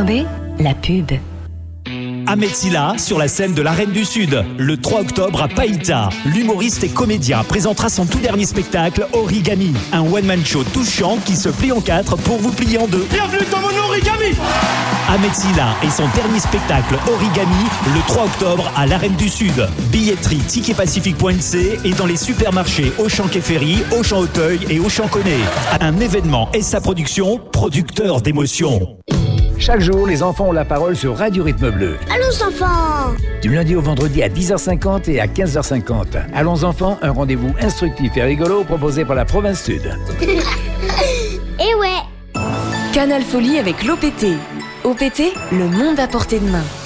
B, la pub. Ahmed Silla sur la scène de l'Arène du Sud. Le 3 octobre à Païta, l'humoriste et comédien présentera son tout dernier spectacle, Origami. Un one-man show touchant qui se plie en 4 pour vous plier en 2. Bienvenue dans mon Origami. Ahmed Silla et son dernier spectacle, Origami, le 3 octobre à l'Arène du Sud. Billetterie ticketpacifique.nc et dans les supermarchés Auchan Quai Ferry, Auchan Auteuil et Auchan Connay. Un événement SA Production, producteur d'émotions. Chaque jour, les enfants ont la parole sur Radio Rythme Bleu. Allons enfants! Du lundi au vendredi à 10h50 et à 15h50. Allons enfants, un rendez-vous instructif et rigolo proposé par la province Sud. Et ouais! Canal Folie avec l'OPT. OPT, le monde à portée de main.